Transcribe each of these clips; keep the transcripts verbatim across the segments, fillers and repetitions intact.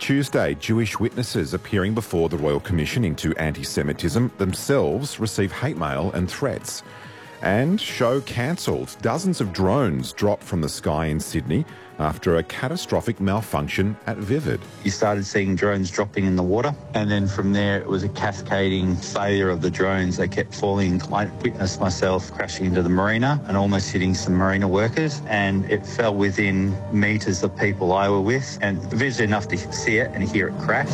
Tuesday, Jewish witnesses appearing before the Royal Commission into Anti-Semitism themselves receive hate mail and threats. And show cancelled. Dozens of drones dropped from the sky in Sydney after a catastrophic malfunction at Vivid. You started seeing drones dropping in the water, and then from there it was a cascading failure of the drones. They kept falling. I witnessed myself crashing into the marina and almost hitting some marina workers, and it fell within metres of people I were with, and visually enough to see it and hear it crash.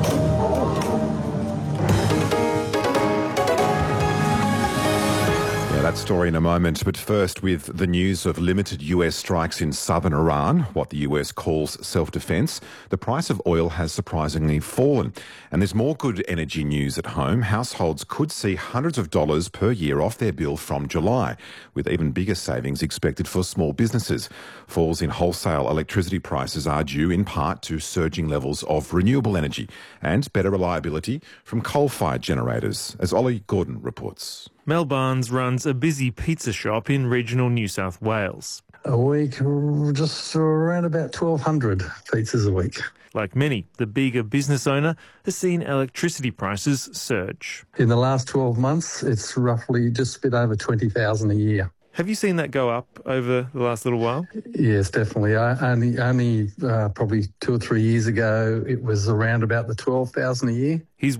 That story in a moment, but first with the news of limited U S strikes in southern Iran, what the U S calls self-defense. The price of oil has surprisingly fallen. And there's more good energy news at home. Households could see hundreds of dollars per year off their bill from July, with even bigger savings expected for small businesses. Falls in wholesale electricity prices are due in part to surging levels of renewable energy and better reliability from coal-fired generators, as Ollie Gordon reports. Mel Barnes runs a busy pizza shop in regional New South Wales. A week, just around about twelve hundred pizzas a week. Like many, the Bega business owner has seen electricity prices surge. In the last twelve months, it's roughly just a bit over twenty thousand dollars a year. Have you seen that go up over the last little while? Yes, definitely. I, only only uh, probably two or three years ago, it was around about the twelve thousand dollars a year. He's